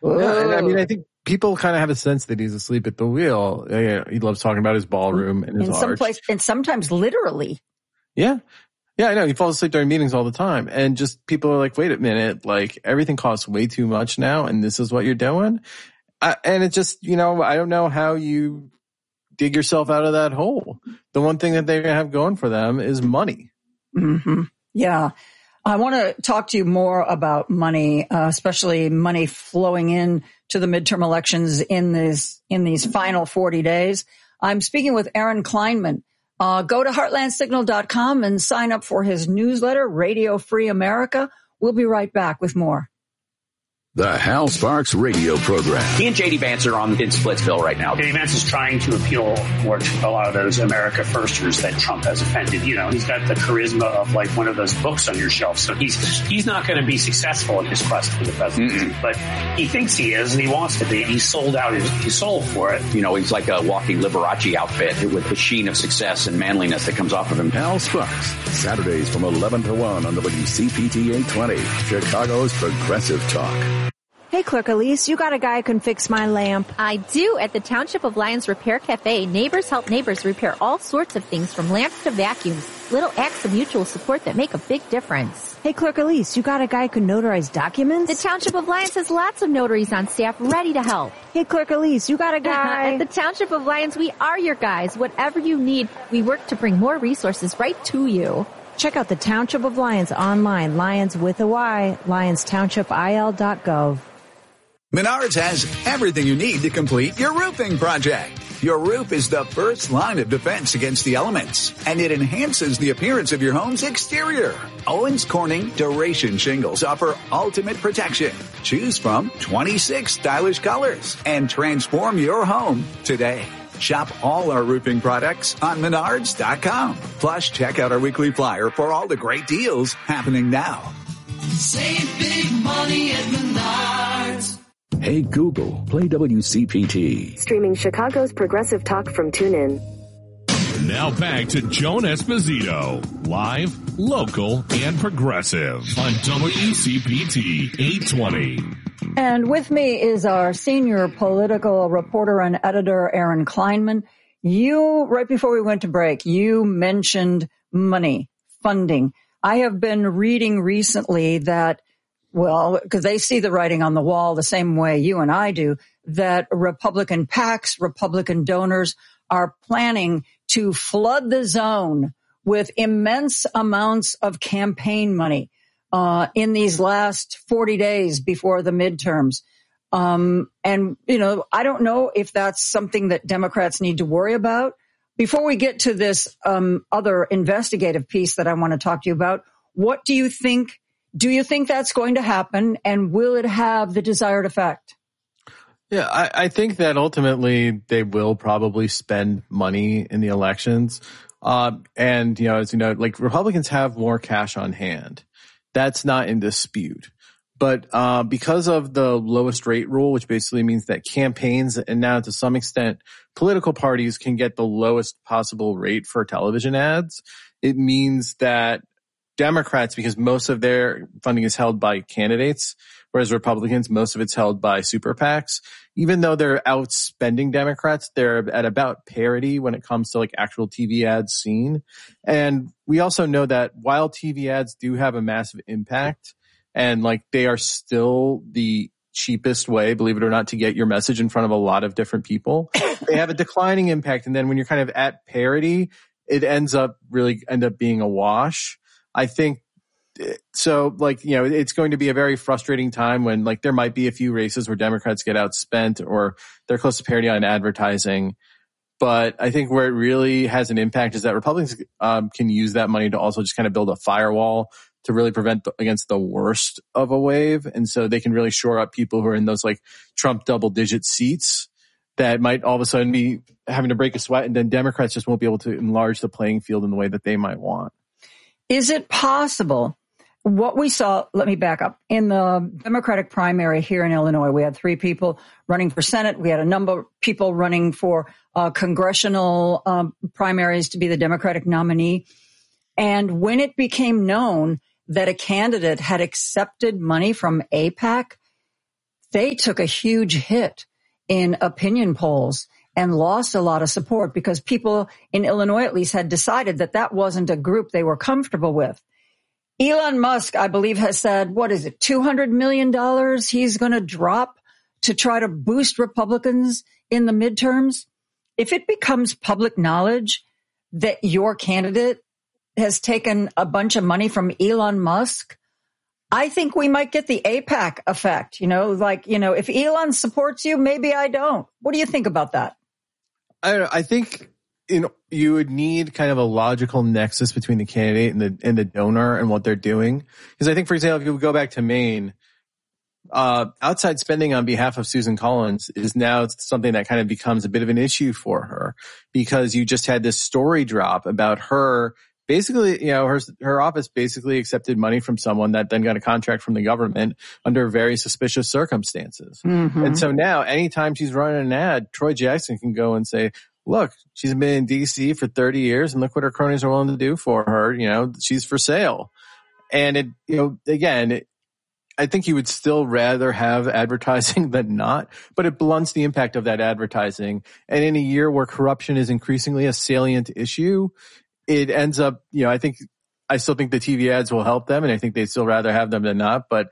Yeah, and I mean, I think people kind of have a sense that he's asleep at the wheel. He loves talking about his ballroom and his art. And sometimes literally. Yeah. Yeah, I know. He falls asleep during meetings all the time. And just people are like, wait a minute, like everything costs way too much now. And this is what you're doing. And it just, I don't know how you dig yourself out of that hole. The one thing that they're going to have going for them is money. Mm-hmm. Yeah. I want to talk to you more about money, especially money flowing in to the midterm elections in these final 40 days. I'm speaking with Aaron Kleinman. Go to heartlandsignal.com and sign up for his newsletter, Radio Free America. We'll be right back with more. The Hal Sparks radio program. He and J.D. Vance are in Splitsville right now. J.D. Vance is trying to appeal more to a lot of those America Firsters that Trump has offended. He's got the charisma of like one of those books on your shelf. So he's not going to be successful in his quest for the presidency, but he thinks he is and he wants to be. He sold out his soul for it. He's like a walking Liberace outfit with the sheen of success and manliness that comes off of him. Hal Sparks, Saturdays from 11 to 1 on WCPT 820, Chicago's Progressive Talk. Hey, Clerk Elise, you got a guy who can fix my lamp. I do. At the Township of Lyons Repair Cafe, neighbors help neighbors repair all sorts of things from lamps to vacuums. Little acts of mutual support that make a big difference. Hey, Clerk Elise, you got a guy who can notarize documents? The Township of Lyons has lots of notaries on staff ready to help. Hey, Clerk Elise, you got a guy? At the Township of Lyons, we are your guys. Whatever you need, we work to bring more resources right to you. Check out the Township of Lyons online, Lyons with a Y, LyonsTownshipIL.gov. Menards has everything you need to complete your roofing project. Your roof is the first line of defense against the elements, and it enhances the appearance of your home's exterior. Owens Corning Duration Shingles offer ultimate protection. Choose from 26 stylish colors and transform your home today. Shop all our roofing products on Menards.com. Plus, check out our weekly flyer for all the great deals happening now. Save big money at Menards. Hey Google, play WCPT. Streaming Chicago's Progressive Talk from TuneIn. Now back to Joan Esposito, live, local, and progressive on WCPT 820. And with me is our senior political reporter and editor, Aaron Kleinman. Right before we went to break, you mentioned money, funding. I have been reading recently that, because they see the writing on the wall the same way you and I do, that Republican PACs, Republican donors are planning to flood the zone with immense amounts of campaign money in these last 40 days before the midterms. And, I don't know if that's something that Democrats need to worry about. Before we get to this other investigative piece that I want to talk to you about, what do you think? Do you think that's going to happen, and will it have the desired effect? Yeah, I think that ultimately they will probably spend money in the elections. And, as you know, like Republicans have more cash on hand. That's not in dispute. But because of the lowest rate rule, which basically means that campaigns and now to some extent political parties can get the lowest possible rate for television ads, it means that Democrats, because most of their funding is held by candidates, whereas Republicans, most of it's held by super PACs. Even though they're outspending Democrats, they're at about parity when it comes to like actual TV ads seen. And we also know that while TV ads do have a massive impact and like they are still the cheapest way, believe it or not, to get your message in front of a lot of different people, they have a declining impact. And then when you're kind of at parity, it ends up being a wash. I think so, it's going to be a very frustrating time when there might be a few races where Democrats get outspent or they're close to parity on advertising. But I think where it really has an impact is that Republicans can use that money to also just kind of build a firewall to really prevent against the worst of a wave. And so they can really shore up people who are in those Trump double-digit seats that might all of a sudden be having to break a sweat, and then Democrats just won't be able to enlarge the playing field in the way that they might want. Is it possible what we saw, let me back up, in the Democratic primary here in Illinois, we had 3 people running for Senate. We had a number of people running for congressional primaries to be the Democratic nominee. And when it became known that a candidate had accepted money from AIPAC, they took a huge hit in opinion polls and lost a lot of support because people in Illinois at least had decided that that wasn't a group they were comfortable with. Elon Musk, I believe, has said, what is it, $200 million he's going to drop to try to boost Republicans in the midterms. If it becomes public knowledge that your candidate has taken a bunch of money from Elon Musk, I think we might get the AIPAC effect. If Elon supports you, maybe I don't. What do you think about that? I think you would need kind of a logical nexus between the candidate and the donor and what they're doing. Because I think, for example, if you go back to Maine, outside spending on behalf of Susan Collins is now something that kind of becomes a bit of an issue for her, because you just had this story drop about her. Basically, her office basically accepted money from someone that then got a contract from the government under very suspicious circumstances. Mm-hmm. And so now anytime she's running an ad, Troy Jackson can go and say, look, she's been in D.C. for 30 years and look what her cronies are willing to do for her. She's for sale. And I think you would still rather have advertising than not, but it blunts the impact of that advertising. And in a year where corruption is increasingly a salient issue, it ends up, I still think the TV ads will help them, and I think they'd still rather have them than not. But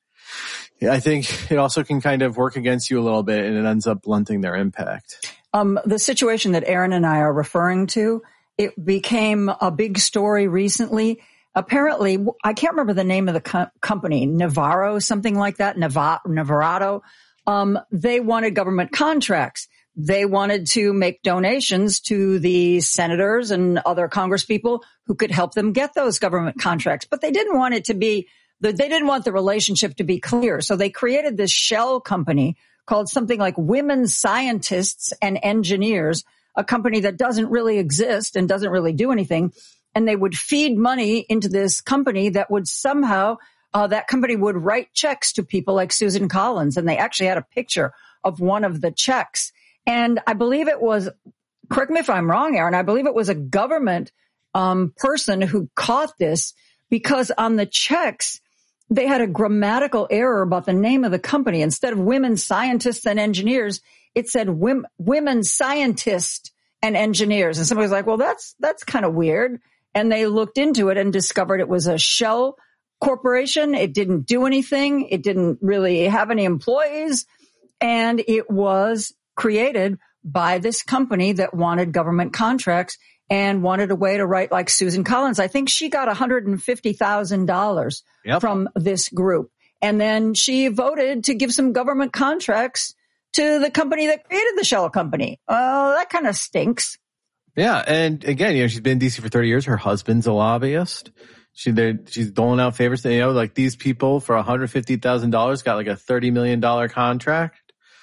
I think it also can kind of work against you a little bit, and it ends up blunting their impact. The situation that Aaron and I are referring to, it became a big story recently. Apparently, I can't remember the name of the company, Navarro, something like that, Navarro. They wanted government contracts. They wanted to make donations to the senators and other congresspeople who could help them get those government contracts. But they didn't want they didn't want the relationship to be clear. So they created this shell company called something like Women Scientists and Engineers, a company that doesn't really exist and doesn't really do anything. And they would feed money into this company that would somehow, that company would write checks to people like Susan Collins. And they actually had a picture of one of the checks. And I believe it was, correct me if I'm wrong, Aaron, I believe it was a government person who caught this, because on the checks, they had a grammatical error about the name of the company. Instead of Women Scientists and Engineers, it said Women Scientists and Engineers. And somebody was like, well, that's kind of weird. And they looked into it and discovered it was a shell corporation. It didn't do anything. It didn't really have any employees. And it was created by this company that wanted government contracts and wanted a way to write like Susan Collins. I think she got $150,000 from this group. And then she voted to give some government contracts to the company that created the shell company. Oh, that kind of stinks. Yeah. And again, she's been in D.C. for 30 years. Her husband's a lobbyist. She's doling out favors. Like these people for $150,000 got like a $30 million contract.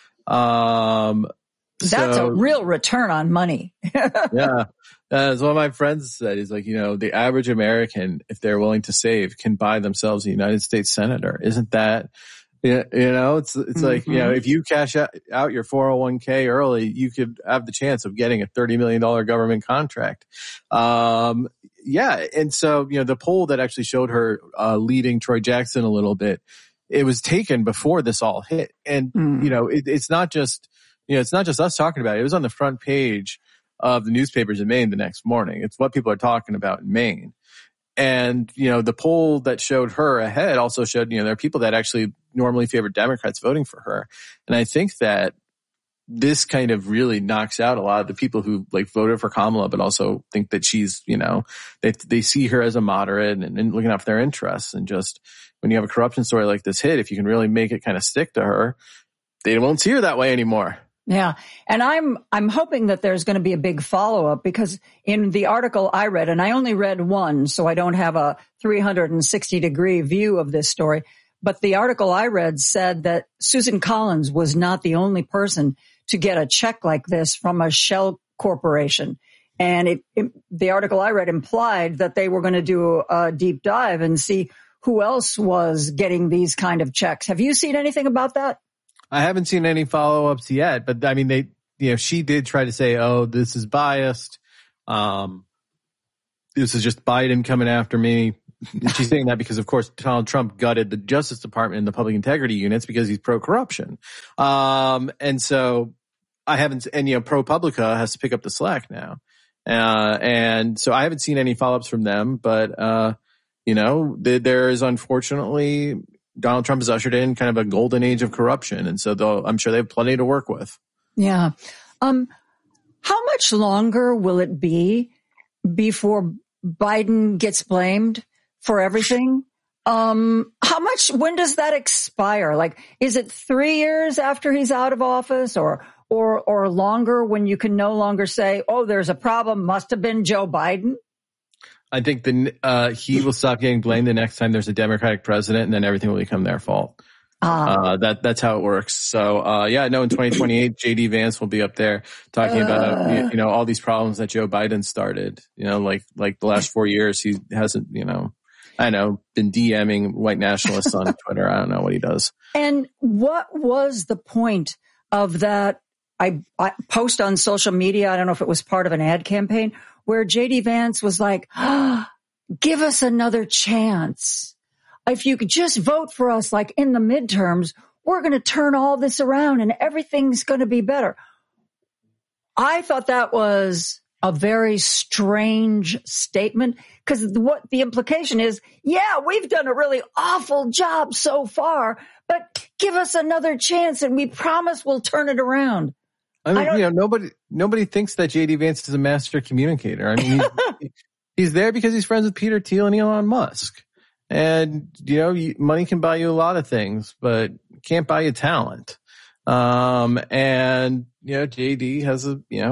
That's a real return on money. Yeah. As one of my friends said, he's like, the average American, if they're willing to save, can buy themselves a United States senator. Isn't that, it's like, if you cash out your 401k early, you could have the chance of getting a $30 million government contract. Yeah. And so, the poll that actually showed her, leading Troy Jackson a little bit, it was taken before this all hit. And, it's not just, it's not just us talking about it. It was on the front page of the newspapers in Maine the next morning. It's what people are talking about in Maine. And, the poll that showed her ahead also showed, there are people that actually normally favor Democrats voting for her. And I think that this kind of really knocks out a lot of the people who voted for Kamala, but also think that she's, they see her as a moderate and looking out for their interests. And just when you have a corruption story like this hit, if you can really make it kind of stick to her, they won't see her that way anymore. Yeah. And I'm hoping that there's going to be a big follow-up, because in the article I read, and I only read one, so I don't have a 360-degree view of this story, but the article I read said that Susan Collins was not the only person to get a check like this from a shell corporation. And the article I read implied that they were going to do a deep dive and see who else was getting these kind of checks. Have you seen anything about that? I haven't seen any follow-ups yet, but I mean, she did try to say, oh, this is biased. This is just Biden coming after me. she's saying that because, of course, Donald Trump gutted the Justice Department and the public integrity units because he's pro-corruption. And so I haven't, and ProPublica has to pick up the slack now. And so I haven't seen any follow-ups from them, but, there is unfortunately, Donald Trump has ushered in kind of a golden age of corruption. And so I'm sure they have plenty to work with. Yeah. How much longer will it be before Biden gets blamed for everything? When does that expire? Like, is it 3 years after he's out of office or longer when you can no longer say, oh, there's a problem, must have been Joe Biden? I think he will stop getting blamed the next time there's a Democratic president, and then everything will become their fault. That's how it works. So, in 2028, JD Vance will be up there talking about, all these problems that Joe Biden started, like the last 4 years, he hasn't, been DMing white nationalists on Twitter. I don't know what he does. And what was the point of that? I post on social media. I don't know if it was part of an ad campaign where JD Vance was like, give us another chance. If you could just vote for us, like in the midterms, we're going to turn all this around and everything's going to be better. I thought that was a very strange statement because what the implication is, yeah, we've done a really awful job so far, but give us another chance and we promise we'll turn it around. I mean, nobody thinks that JD Vance is a master communicator. I mean, he's there because he's friends with Peter Thiel and Elon Musk. And, money can buy you a lot of things, but can't buy you talent. JD has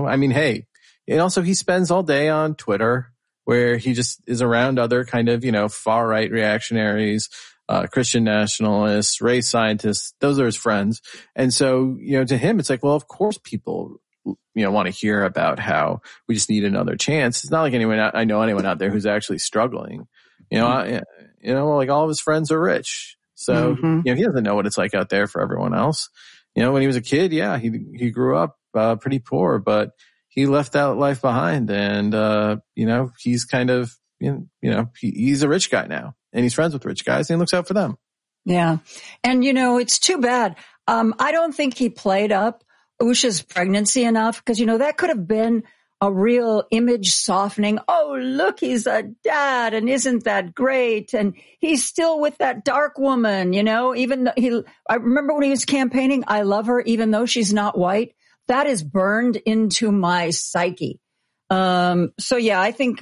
and also he spends all day on Twitter where he just is around other kind of, far right reactionaries, Christian nationalists, race scientists. Those are his friends. And so, to him, it's like, well, of course people, want to hear about how we just need another chance. It's not like I know anyone out there who's actually struggling. Like all of his friends are rich. So, he doesn't know what it's like out there for everyone else. When he was a kid, he grew up pretty poor, but he left that life behind. And, he's kind of, he's a rich guy now and he's friends with rich guys and he looks out for them. Yeah. And, it's too bad. I don't think he played up Usha's pregnancy enough because, that could have been a real image softening. Oh, look, he's a dad and isn't that great? And he's still with that dark woman, even though I remember when he was campaigning, I love her, even though she's not white. That is burned into my psyche. I think,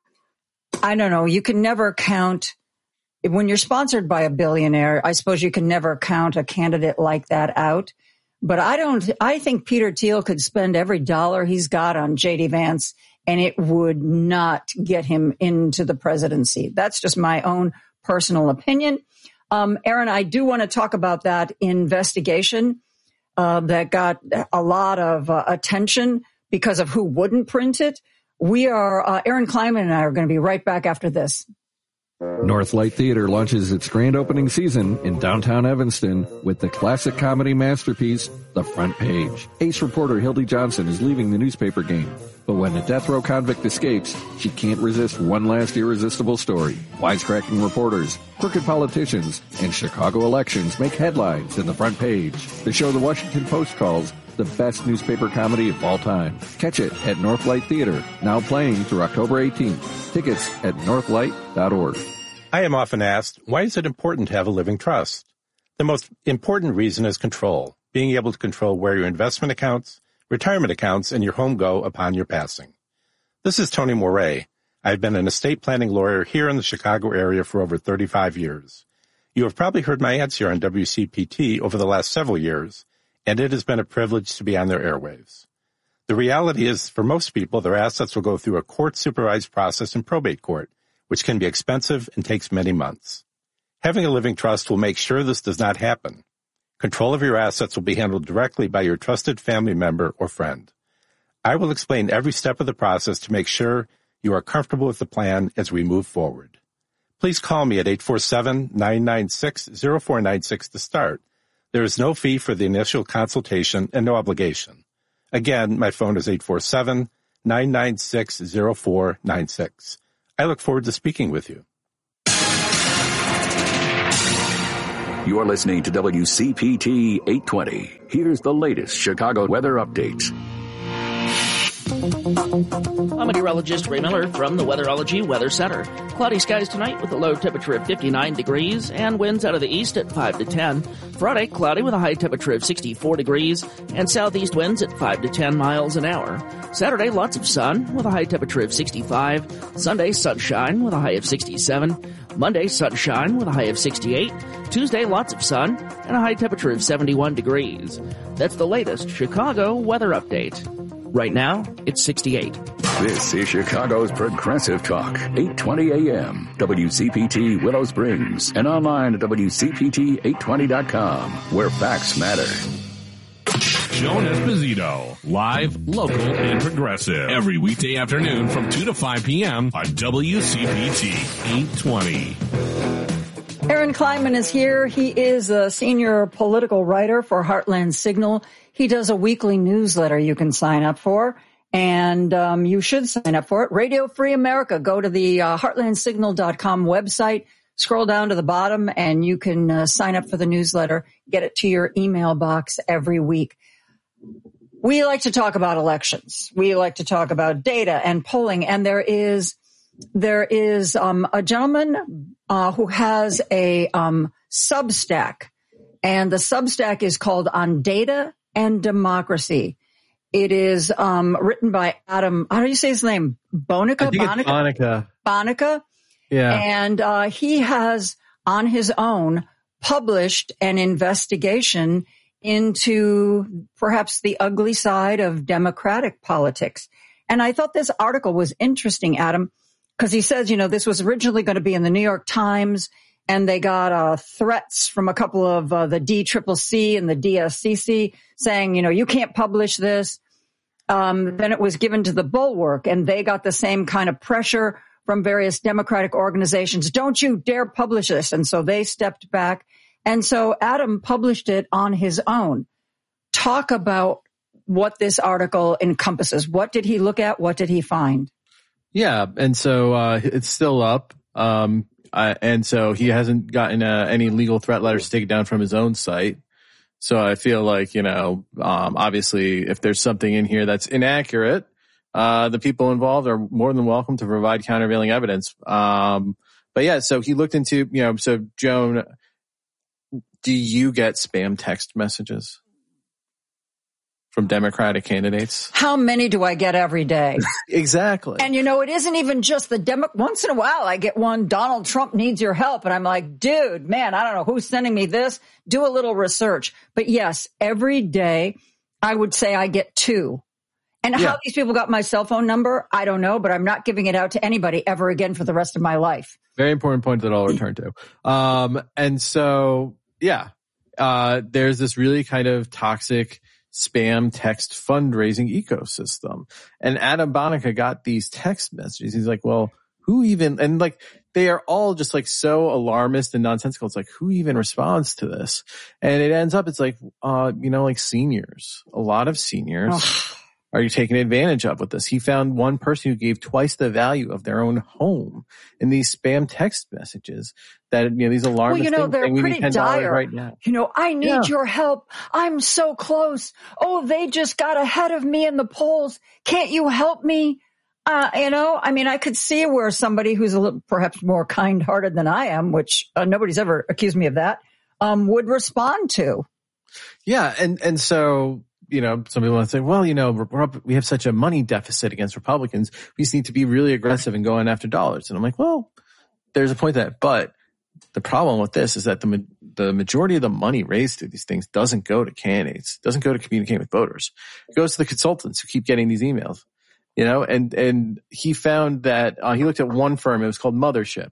I don't know, you can never count when you're sponsored by a billionaire. I suppose you can never count a candidate like that out. But I think Peter Thiel could spend every dollar he's got on JD Vance and it would not get him into the presidency. That's just my own personal opinion. Aaron, I do want to talk about that investigation that got a lot of attention because of who wouldn't print it. Aaron Kleinman and I are going to be right back after this. Northlight Theater launches its grand opening season in downtown Evanston with the classic comedy masterpiece, The Front Page. Ace reporter Hildy Johnson is leaving the newspaper game, but when a death row convict escapes, she can't resist one last irresistible story. Wisecracking reporters, crooked politicians, and Chicago elections make headlines in The Front Page. The show the Washington Post calls the best newspaper comedy of all time. Catch it at Northlight Theater, now playing through October 18th. Tickets at northlight.org. I am often asked, why is it important to have a living trust? The most important reason is control, being able to control where your investment accounts, retirement accounts, and your home go upon your passing. This is Tony Moret. I've been an estate planning lawyer here in the Chicago area for over 35 years. You have probably heard my ads here on WCPT over the last several years, and it has been a privilege to be on their airwaves. The reality is, for most people, their assets will go through a court-supervised process in probate court, which can be expensive and takes many months. Having a living trust will make sure this does not happen. Control of your assets will be handled directly by your trusted family member or friend. I will explain every step of the process to make sure you are comfortable with the plan as we move forward. Please call me at 847-996-0496 to start. There is no fee for the initial consultation and no obligation. Again, my phone is 847-996-0496. I look forward to speaking with you. You're listening to WCPT 820. Here's the latest Chicago weather update. I'm meteorologist Ray Miller from the Weatherology Weather Center. Cloudy skies tonight with a low temperature of 59 degrees and winds out of the east at 5 to 10. Friday, cloudy with a high temperature of 64 degrees and southeast winds at 5 to 10 miles an hour. Saturday, lots of sun with a high temperature of 65. Sunday, sunshine with a high of 67. Monday, sunshine with a high of 68. Tuesday, lots of sun and a high temperature of 71 degrees. That's the latest Chicago weather update. Right now, it's 68. This is Chicago's Progressive Talk, 820 AM, WCPT Willow Springs, and online at WCPT820.com, where facts matter. Joan Esposito, live, local, and progressive. Every weekday afternoon from 2 to 5 p.m. on WCPT 820. Aaron Kleinman is here. He is a senior political writer for Heartland Signal. He does a weekly newsletter you can sign up for, and you should sign up for it. Radio Free America. Go to the heartlandsignal.com website, scroll down to the bottom, and you can sign up for the newsletter, get it to your email box every week. We like to talk about elections. We like to talk about data and polling, and there is a gentleman who has a Substack, and the Substack is called On Data and Democracy. It is written by Adam. How do you say his name? Bonica? I think it's Bonica. Bonica. Yeah. And he has, on his own, published an investigation into perhaps the ugly side of democratic politics. And I thought this article was interesting, Adam, because he says, this was originally going to be in the New York Times, and they got threats from a couple of the DCCC and the DSCC saying, you can't publish this. Then it was given to the Bulwark, and they got the same kind of pressure from various Democratic organizations. Don't you dare publish this. And so they stepped back. And so Adam published it on his own. Talk about what this article encompasses. What did he look at? What did he find? Yeah. And so it's still up. And so he hasn't gotten any legal threat letters to take it down from his own site. So I feel like, obviously if there's something in here that's inaccurate, the people involved are more than welcome to provide countervailing evidence. But yeah, so he looked into, so Joan, do you get spam text messages from Democratic candidates? How many do I get every day? Exactly. And it isn't even just the once in a while I get one, Donald Trump needs your help. And I'm like, dude, man, I don't know who's sending me this. Do a little research. But yes, every day I would say I get 2. And how these people got my cell phone number, I don't know, but I'm not giving it out to anybody ever again for the rest of my life. Very important point that I'll return to. And so, there's this really kind of toxic spam text fundraising ecosystem. And Adam Bonica got these text messages. He's like, well, who even, and like, they are all just like so alarmist and nonsensical. It's like, who even responds to this? And it ends up, it's like, like seniors, a lot of seniors are you taking advantage of with this? He found one person who gave twice the value of their own home in these spam text messages that, these alarmist things they're pretty dire right now. I need your help. I'm so close. Oh, they just got ahead of me in the polls. Can't you help me? I could see where somebody who's a little, perhaps more kind-hearted than I am, which nobody's ever accused me of that, would respond to. Yeah. And so, some people want to say, well, we have such a money deficit against Republicans. We just need to be really aggressive and going after dollars. And I'm like, well, there's a point to that. But the problem with this is that the majority of the money raised through these things doesn't go to candidates, doesn't go to communicating with voters. It goes to the consultants who keep getting these emails, and he found that he looked at one firm. It was called Mothership.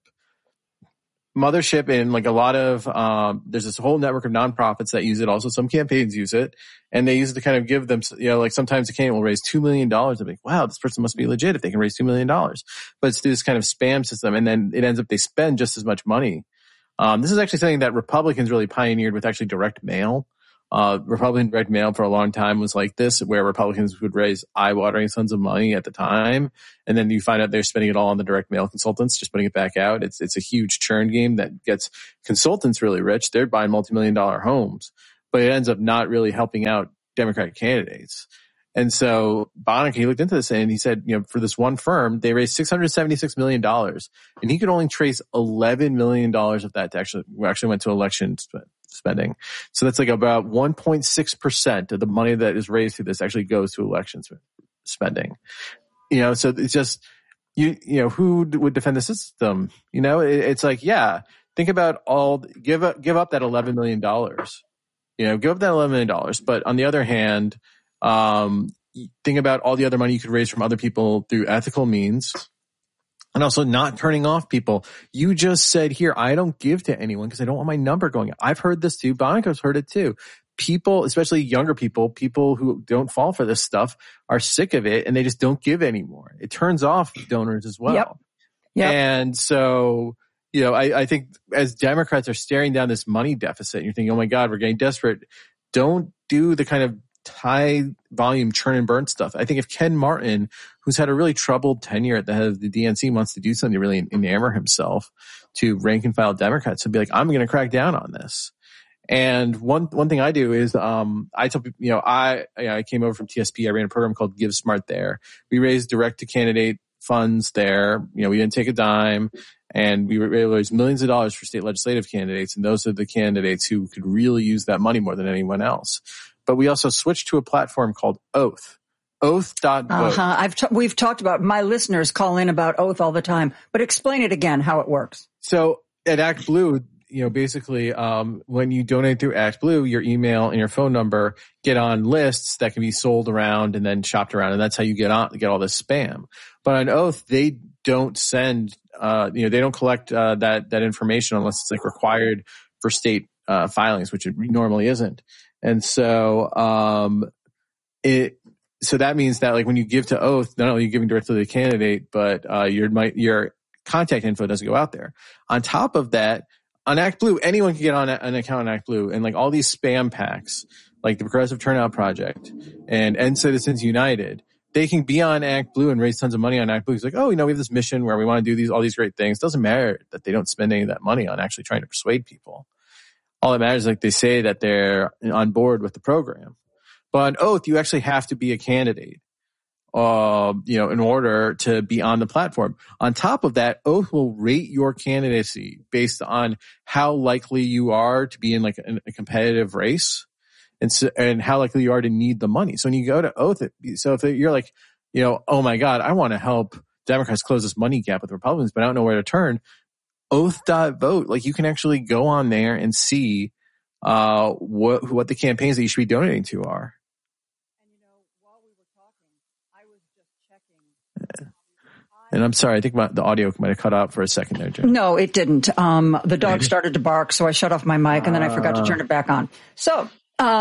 And like a lot of, there's this whole network of nonprofits that use it. Also, some campaigns use it, and they use it to kind of give them, like sometimes a candidate will raise $2 million. I'm like, wow, this person must be legit if they can raise $2 million. But it's through this kind of spam system, and then it ends up they spend just as much money. This is actually something that Republicans really pioneered with actually direct mail. Republican direct mail for a long time was like this, where Republicans would raise eye-watering sums of money at the time, and then you find out they're spending it all on the direct mail consultants, just putting it back out. It's a huge churn game that gets consultants really rich. They're buying multi-million-dollar homes, but it ends up not really helping out Democratic candidates. And so Bonnenke, he looked into this and he said, for this one firm, they raised $676 million, and he could only trace $11 million of that to actually went to election spending. So that's like about 1.6% of the money that is raised through this actually goes to election spending. So it's just, who would defend the system? It's like, yeah, think about give up that $11 million. Give up that $11 million. But on the other hand, think about all the other money you could raise from other people through ethical means. And also not turning off people. You just said here, I don't give to anyone because I don't want my number going up. I've heard this too. Bonnenke's heard it too. People, especially younger people who don't fall for this stuff, are sick of it and they just don't give anymore. It turns off donors as well. Yep. And so, I think as Democrats are staring down this money deficit, and you're thinking, oh my God, we're getting desperate. Don't do the kind of high volume churn and burn stuff. I think if Ken Martin, who's had a really troubled tenure at the head of the DNC, wants to do something to really enamor himself to rank and file Democrats, he'll be like, I'm going to crack down on this. And one thing I do is, I tell people, I came over from TSP. I ran a program called Give Smart there. We raised direct to candidate funds there. We didn't take a dime, and we raised millions of dollars for state legislative candidates. And those are the candidates who could really use that money more than anyone else. But we also switched to a platform called Oath. Oath.vote. We've talked about, my listeners call in about Oath all the time, but explain it again, how it works. So at ActBlue, basically, when you donate through ActBlue, your email and your phone number get on lists that can be sold around and then shopped around. And that's how you get all this spam. But on Oath, they don't send, they don't collect, that information unless it's like required for state, filings, which it normally isn't. And so, so that means that like when you give to Oath, not only are you giving directly to the candidate, but, your contact info doesn't go out there. On top of that, on ActBlue, anyone can get on an account on ActBlue, and like all these spam packs, like the Progressive Turnout Project and End Citizens United, they can be on ActBlue and raise tons of money on ActBlue. It's like, we have this mission where we want to do all these great things. It doesn't matter that they don't spend any of that money on actually trying to persuade people. All that matters is like they say that they're on board with the program. But on Oath, you actually have to be a candidate, in order to be on the platform. On top of that, Oath will rate your candidacy based on how likely you are to be in like a competitive race, and how likely you are to need the money. So when you go to Oath, so if you're like, oh my God, I want to help Democrats close this money gap with Republicans, but I don't know where to turn. Oath.vote, like you can actually go on there and see what the campaigns that you should be donating to are. And I'm sorry, I think the audio might have cut out for a second there, Jim. No, it didn't. The dog started to bark, so I shut off my mic, and then I forgot to turn it back on. So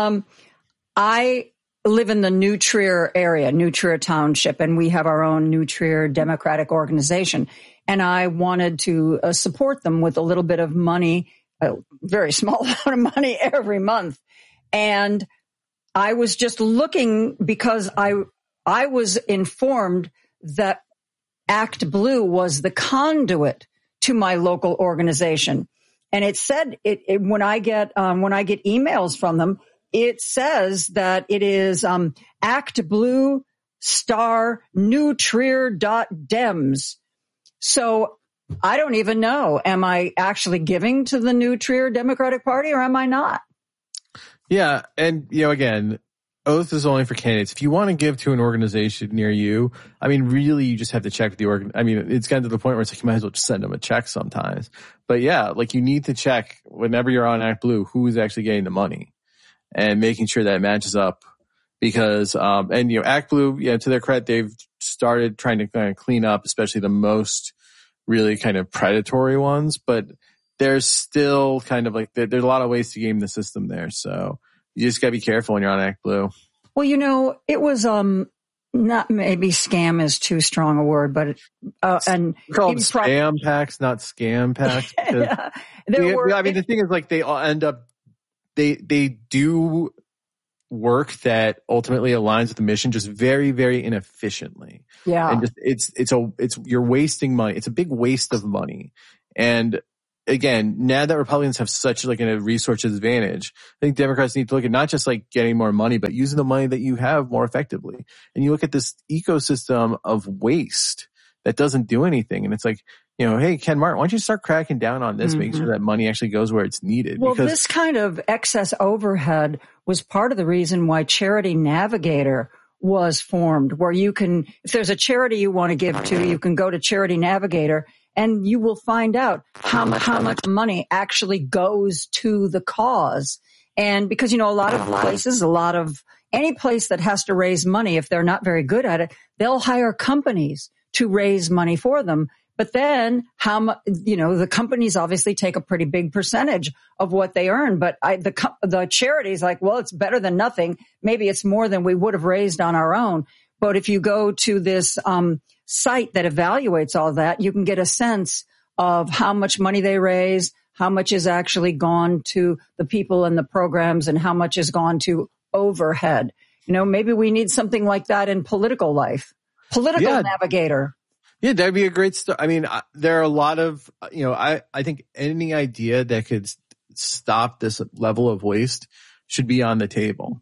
I live in the New Trier area, New Trier Township, and we have our own New Trier Democratic organization. And I wanted to support them with a little bit of money, a very small amount of money every month. And I was just looking because I was informed that ActBlue was the conduit to my local organization. And it said when I get emails from them, it says that it is ActBlue star newtrier.dems. So I don't even know. Am I actually giving to the New Trier Democratic Party or am I not? Yeah. And, again, Oath is only for candidates. If you want to give to an organization near you, really, you just have to check with the organ. It's gotten to the point where it's like you might as well just send them a check sometimes. But yeah, like you need to check whenever you're on ActBlue who is actually getting the money and making sure that it matches up. Because, ActBlue, to their credit, they've started trying to kind of clean up, especially the most really kind of predatory ones. But there's still kind of like, there's a lot of ways to game the system there. So you just gotta be careful when you're on ActBlue. Well, it was, not maybe scam is too strong a word, but, and called spam packs, not scam packs. Yeah, the thing is like they all end up, they do work that ultimately aligns with the mission just very, very inefficiently. Yeah. And just, you're wasting money. It's a big waste of money. And again, now that Republicans have such like a resource advantage, I think Democrats need to look at not just like getting more money, but using the money that you have more effectively. And you look at this ecosystem of waste that doesn't do anything. And it's like, hey, Ken Martin, why don't you start cracking down on this, make sure that money actually goes where it's needed? Well, this kind of excess overhead was part of the reason why Charity Navigator was formed, where you can, if there's a charity you want to give to, you can go to Charity Navigator and you will find out how much money actually goes to the cause. And because, a lot of places, any place that has to raise money, if they're not very good at it, they'll hire companies to raise money for them. But then the companies obviously take a pretty big percentage of what they earn. But the charity's like, well, it's better than nothing. Maybe it's more than we would have raised on our own. But if you go to this site that evaluates all that, you can get a sense of how much money they raise, how much is actually gone to the people in the programs, and how much has gone to overhead. Maybe we need something like that in political life. Political Navigator. Yeah, that'd be a great start. I mean, there are a lot of, I think any idea that could stop this level of waste should be on the table.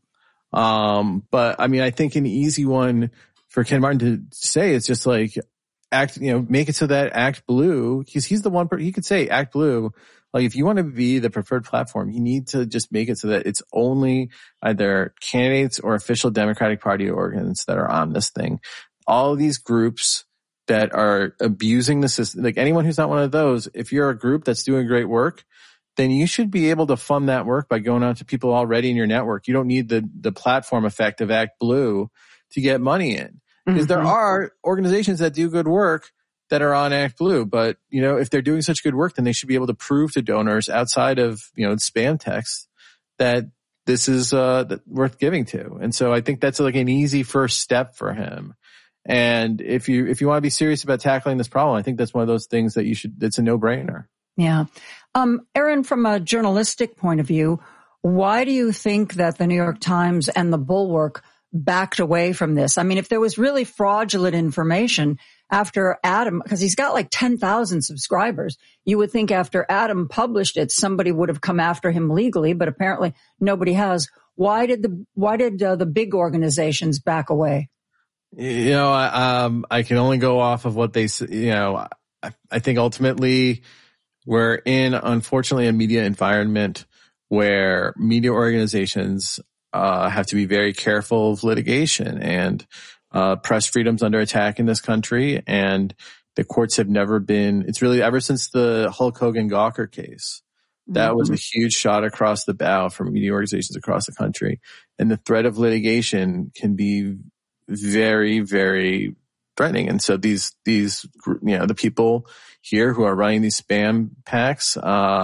But I mean, I think an easy one for Ken Martin to say is just like make it so that Act Blue, because he's the one, he could say Act Blue, like if you want to be the preferred platform, you need to just make it so that it's only either candidates or official Democratic Party organs that are on this thing. All of these groups that are abusing the system, like anyone who's not one of those, if you're a group that's doing great work, then you should be able to fund that work by going out to people already in your network. You don't need the platform effect of Act Blue to get money in. Because there are organizations that do good work that are on Act Blue, but if they're doing such good work, then they should be able to prove to donors outside of spam text that this is worth giving to. And so I think that's like an easy first step for him. And if you want to be serious about tackling this problem, I think that's one of those things that that's a no-brainer. Yeah. Aaron, from a journalistic point of view, why do you think that the New York Times and the Bulwark backed away from this? I mean, if there was really fraudulent information after Adam, because he's got like 10,000 subscribers, you would think after Adam published it, somebody would have come after him legally, but apparently nobody has. Why did the big organizations back away? I can only go off of what they, I think ultimately we're in, unfortunately, a media environment where media organizations have to be very careful of litigation, and press freedom's under attack in this country. And the courts have never been, it's really ever since the Hulk Hogan Gawker case. That was a huge shot across the bow for media organizations across the country. And the threat of litigation can be very, very threatening. And so the people here who are running these spam packs,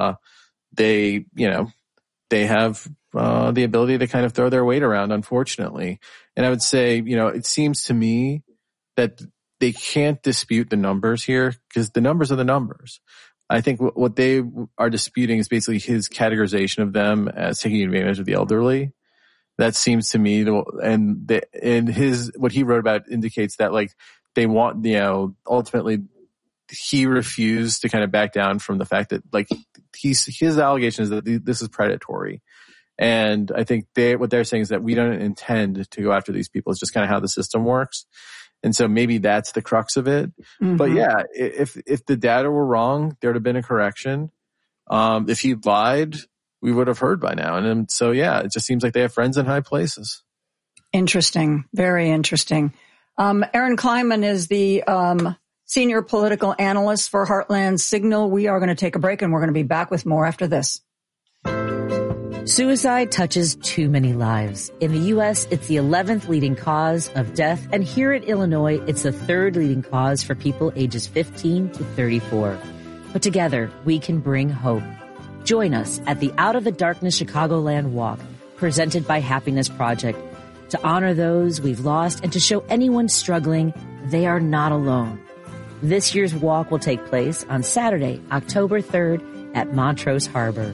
they have the ability to kind of throw their weight around, unfortunately. And I would say, it seems to me that they can't dispute the numbers here, because the numbers are the numbers. I think what they are disputing is basically his categorization of them as taking advantage of the elderly. That seems to me, what he wrote about indicates that like they want, ultimately he refused to kind of back down from the fact that like his allegation is that this is predatory. And I think what they're saying is that we don't intend to go after these people. It's just kind of how the system works. And so maybe that's the crux of it. But yeah, if the data were wrong, there would have been a correction. If he lied, we would have heard by now. And so, yeah, it just seems like they have friends in high places. Interesting. Very interesting. Aaron Kleinman is the senior political analyst for Heartland Signal. We are going to take a break, and we're going to be back with more after this. Suicide touches too many lives. In the U.S., it's the 11th leading cause of death, and here in Illinois, it's the 3rd leading cause for people ages 15 to 34. But together, we can bring hope. Join us at the Out of the Darkness Chicagoland Walk, presented by Happiness Project, to honor those we've lost and to show anyone struggling they are not alone. This year's walk will take place on Saturday, October 3rd at Montrose Harbor.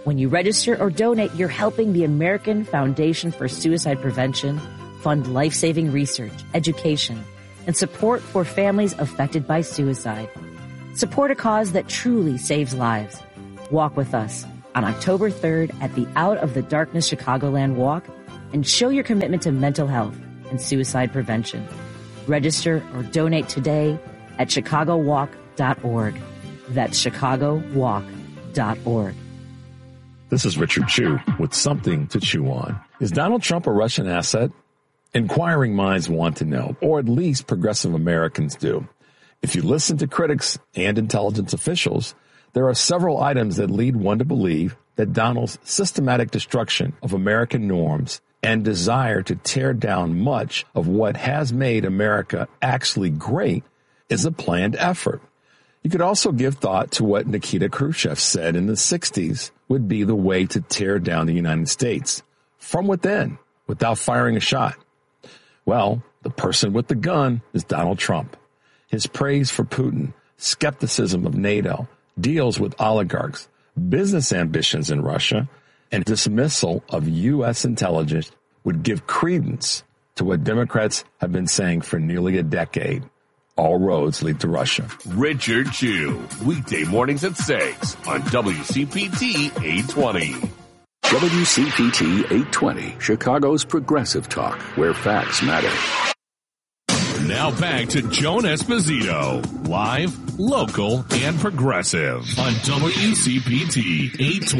When you register or donate, you're helping the American Foundation for Suicide Prevention fund life-saving research, education, and support for families affected by suicide. Support a cause that truly saves lives. Walk with us on October 3rd at the Out of the Darkness Chicagoland Walk and show your commitment to mental health and suicide prevention. Register or donate today at chicagowalk.org. That's chicagowalk.org. This is Richard Chew with something to chew on. Is Donald Trump a Russian asset? Inquiring minds want to know, or at least progressive Americans do. If you listen to critics and intelligence officials, there are several items that lead one to believe that Donald's systematic destruction of American norms and desire to tear down much of what has made America actually great is a planned effort. You could also give thought to what Nikita Khrushchev said in the 60s would be the way to tear down the United States from within without firing a shot. Well, the person with the gun is Donald Trump. His praise for Putin, skepticism of NATO, deals with oligarchs, business ambitions in Russia, and dismissal of U.S. intelligence would give credence to what Democrats have been saying for nearly a decade. All roads lead to Russia. Richard Chew, weekday mornings at 6 on WCPT 820. WCPT 820, Chicago's progressive talk, where facts matter. Now back to Joan Esposito, live, local, and progressive on WCPT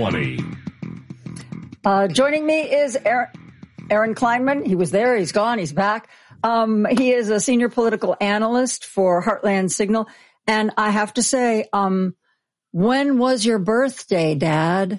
820. Joining me is Aaron Kleinman. He was there. He's gone. He's back. He is a senior political analyst for Heartland Signal. And I have to say, when was your birthday, Dad?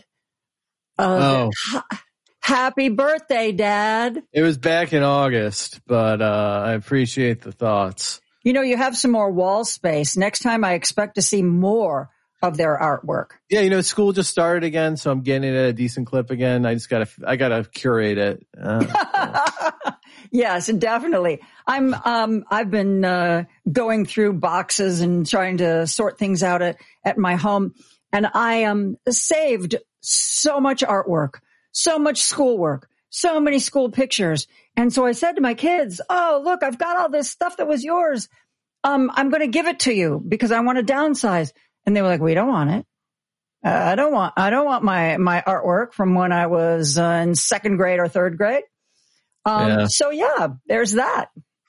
Happy birthday, Dad. It was back in August, but I appreciate the thoughts. You know, you have some more wall space. Next time I expect to see more of their artwork. Yeah, you know, school just started again, so I'm getting it at a decent clip again. I gotta curate it. Yes, definitely. I've been going through boxes and trying to sort things out at my home, and I saved so much artwork, so much schoolwork, so many school pictures. And so I said to my kids, "Oh, look, I've got all this stuff that was yours. I'm going to give it to you because I want to downsize." And they were like, "We don't want it. I don't want my artwork from when I was in second grade or third grade." So yeah, there's that.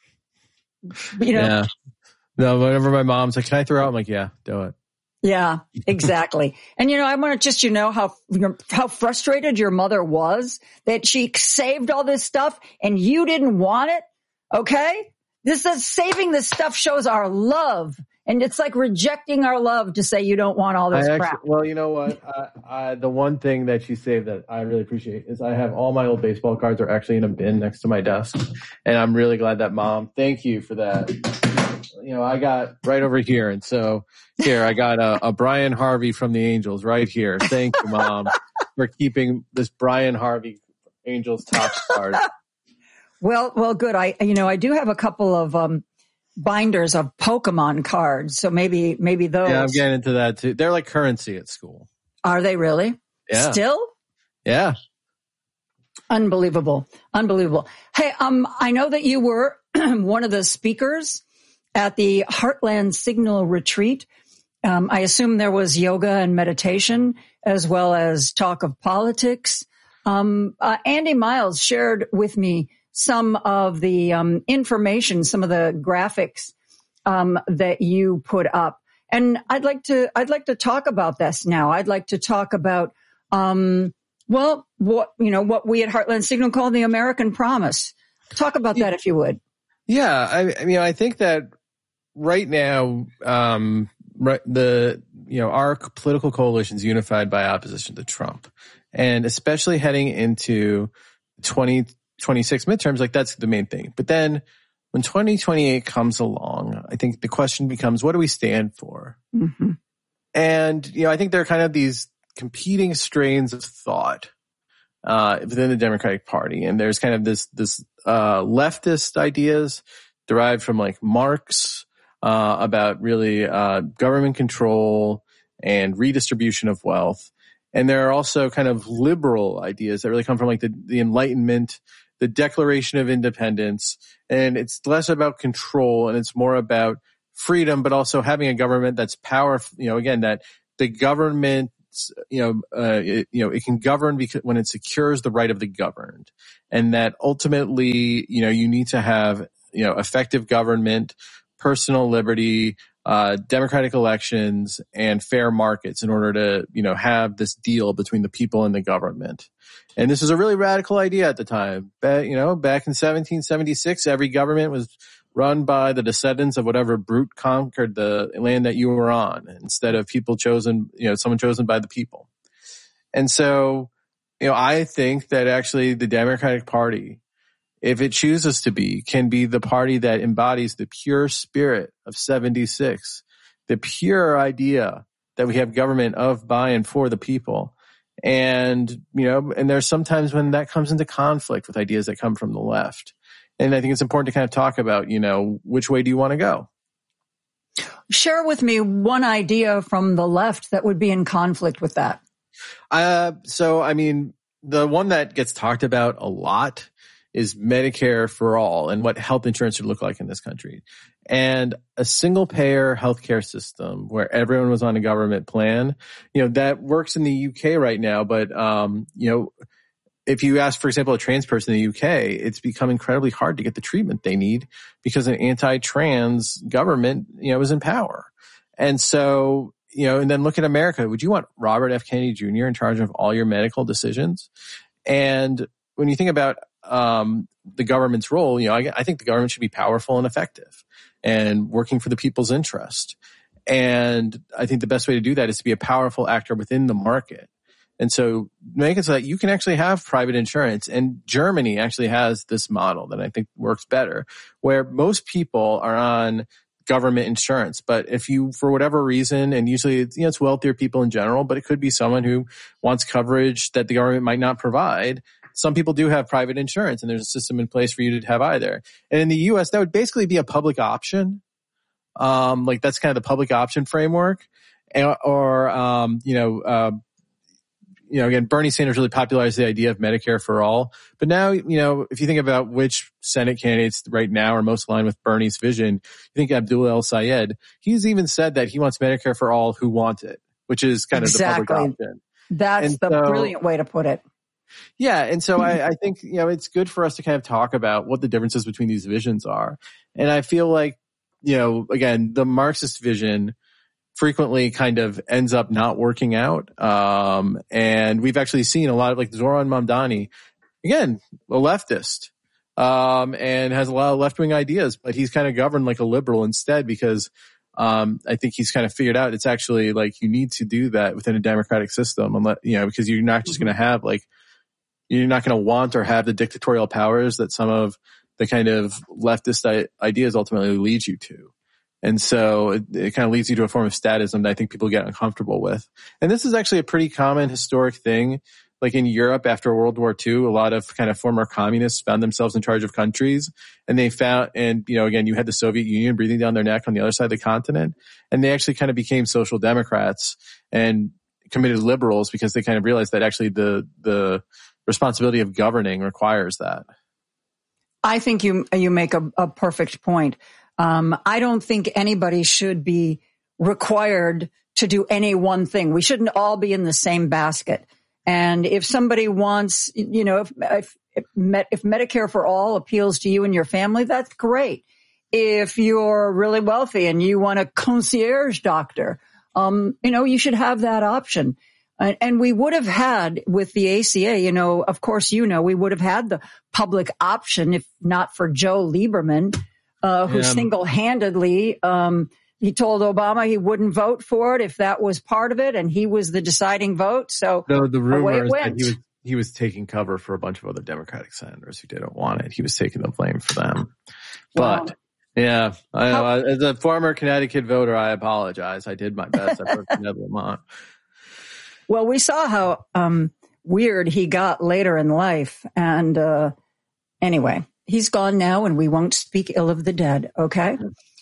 You know? Yeah. No, whenever my mom's like, "Can I throw out?" I'm like, "Yeah, do it." Yeah, exactly. And you know, I want to just, how frustrated your mother was that she saved all this stuff and you didn't want it. Okay. Saving this stuff shows our love. And it's like rejecting our love to say you don't want all this crap. Well, you know what? The one thing that she saved that I really appreciate is I have all my old baseball cards are actually in a bin next to my desk. And I'm really glad that, Mom, thank you for that. You know, I got right over here. And so here, I got a Brian Harvey from the Angels right here. Thank you, Mom, for keeping this Brian Harvey Angels top card. Well, good. I do have a couple of, binders of Pokemon cards. So maybe those. Yeah, I'm getting into that too. They're like currency at school. Are they really? Yeah. Still? Yeah. Unbelievable. Hey, I know that you were one of the speakers at the Heartland Signal retreat. I assume there was yoga and meditation as well as talk of politics. Andy Miles shared with me some of the information, some of the graphics that you put up, and I'd like to talk about this now. I'd like to talk about what we at Heartland Signal call the American Promise. Talk about that if you would. Yeah, I think that right now, our political coalition is unified by opposition to Trump, and especially heading into 2026 midterms, like that's the main thing. But then when 2028 comes along, I think the question becomes, what do we stand for? Mm-hmm. And, I think there are kind of these competing strains of thought within the Democratic Party. And there's kind of this leftist ideas derived from like Marx about really government control and redistribution of wealth. And there are also kind of liberal ideas that really come from like the Enlightenment, the Declaration of Independence. And it's less about control and it's more about freedom, but also having a government that's powerful, again, that the government, it can govern because when it secures the right of the governed, and that ultimately, you need to have, effective government, personal liberty, democratic elections, and fair markets in order to, have this deal between the people and the government. And this was a really radical idea at the time. Back in 1776, every government was run by the descendants of whatever brute conquered the land that you were on, instead of people chosen, someone chosen by the people. And so, I think that actually the Democratic Party, if it chooses to be, can be the party that embodies the pure spirit of 76, the pure idea that we have government of, by, and for the people. And, and there's sometimes when that comes into conflict with ideas that come from the left. And I think it's important to kind of talk about, which way do you want to go? Share with me one idea from the left that would be in conflict with that. The one that gets talked about a lot is Medicare for all and what health insurance should look like in this country. And a single payer healthcare system where everyone was on a government plan, that works in the UK right now. But, if you ask, for example, a trans person in the UK, it's become incredibly hard to get the treatment they need because an anti-trans government, is in power. And so, and then look at America. Would you want Robert F. Kennedy Jr. in charge of all your medical decisions? And when you think about the government's role, I think the government should be powerful and effective and working for the people's interest. And I think the best way to do that is to be a powerful actor within the market. And so make it so that you can actually have private insurance. And Germany actually has this model that I think works better, where most people are on government insurance. But if you, for whatever reason, and usually it's wealthier people in general, but it could be someone who wants coverage that the government might not provide. Some people do have private insurance, and there's a system in place for you to have either. And in the U.S., that would basically be a public option. That's kind of the public option framework. Again, Bernie Sanders really popularized the idea of Medicare for all. But now, if you think about which Senate candidates right now are most aligned with Bernie's vision, you think Abdullah El-Sayed, he's even said that he wants Medicare for all who want it, which is kind of the public option. That's the brilliant way to put it. Yeah. And so I think, it's good for us to kind of talk about what the differences between these visions are. And I feel like, again, the Marxist vision frequently kind of ends up not working out. And we've actually seen a lot of Zoran Mamdani, again, a leftist, and has a lot of left-wing ideas, but he's kind of governed like a liberal instead because, I think he's kind of figured out it's actually you need to do that within a democratic system, because you're not just going to have you're not going to want or have the dictatorial powers that some of the kind of leftist ideas ultimately lead you to. And so it kind of leads you to a form of statism that I think people get uncomfortable with. And this is actually a pretty common historic thing. Like in Europe after World War II, a lot of kind of former communists found themselves in charge of countries. And they found, again, you had the Soviet Union breathing down their neck on the other side of the continent. And they actually kind of became social democrats and committed liberals because they kind of realized that actually the responsibility of governing requires that. I think you make a perfect point. I don't think anybody should be required to do any one thing. We shouldn't all be in the same basket. And if somebody wants, if Medicare for all appeals to you and your family, that's great. If you're really wealthy and you want a concierge doctor, you should have that option. And we would have had with the ACA, of course, we would have had the public option if not for Joe Lieberman. Who single-handedly, he told Obama he wouldn't vote for it if that was part of it, and he was the deciding vote. So the rumor is that he was taking cover for a bunch of other Democratic senators who didn't want it. He was taking the blame for them. Wow. But yeah, I know. As a former Connecticut voter, I apologize. I did my best. I voted for Vermont. Well, we saw how weird he got later in life, and anyway. He's gone now, and we won't speak ill of the dead, okay?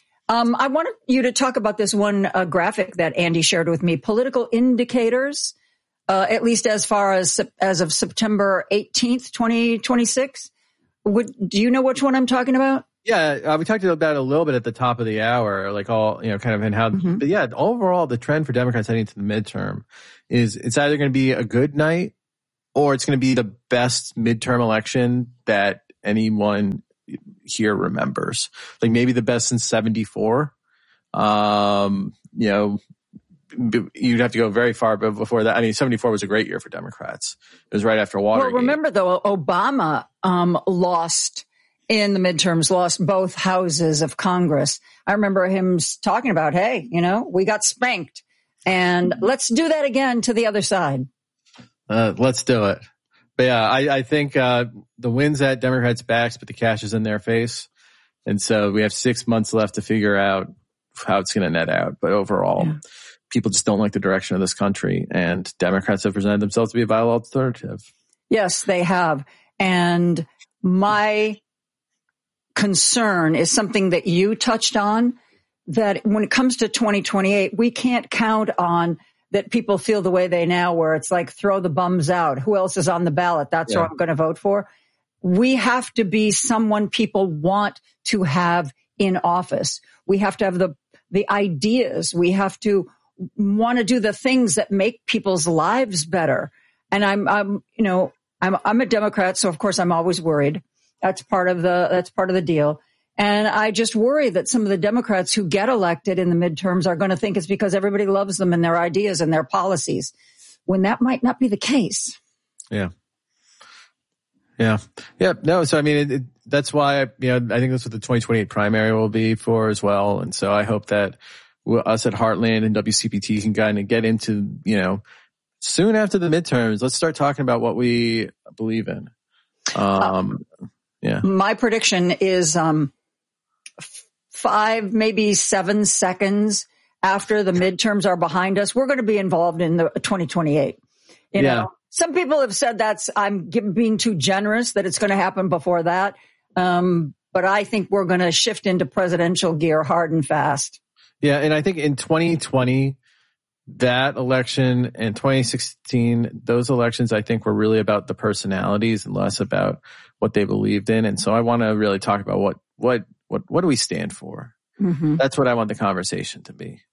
I wanted you to talk about this one graphic that Andy shared with me, political indicators at least as far as of September 18th, 2026. Do you know which one I'm talking about? Yeah, we talked about it a little bit at the top of the hour, like all, kind of in how, but yeah, overall, the trend for Democrats heading to the midterm is it's either going to be a good night or it's going to be the best midterm election that anyone here remembers. Like maybe the best since 1974. You'd have to go very far before that. I mean, 1974 was a great year for Democrats. It was right after Watergate. Well, remember though, Obama, lost in the midterms, lost both houses of Congress. I remember him talking about, hey, we got spanked and let's do that again to the other side. Let's do it. But yeah, I think, the win's at Democrats' backs, but the cash is in their face. And so we have 6 months left to figure out how it's going to net out. But overall, people just don't like the direction of this country, and Democrats have presented themselves to be a viable alternative. Yes, they have. And my concern is something that you touched on, that when it comes to 2028, we can't count on that people feel the way they now, where it's like throw the bums out. Who else is on the ballot? That's who I'm going to vote for. We have to be someone people want to have in office. We have to have the ideas. We have to want to do the things that make people's lives better. And I'm a Democrat, so of course I'm always worried. That's part of the deal. And I just worry that some of the Democrats who get elected in the midterms are going to think it's because everybody loves them and their ideas and their policies, when that might not be the case. Yeah. No, so I mean, that's why, I think that's what the 2028 primary will be for as well. And so I hope that us at Heartland and WCPT can kind of get into, soon after the midterms, let's start talking about what we believe in. My prediction is 5, maybe 7 seconds after the midterms are behind us, we're going to be involved in the 2028. You know, some people have said I'm being too generous, that it's going to happen before that. But I think we're going to shift into presidential gear hard and fast. Yeah. And I think in 2020, that election and 2016, those elections, I think were really about the personalities and less about what they believed in. And so I want to really talk about what do we stand for? Mm-hmm. That's what I want the conversation to be.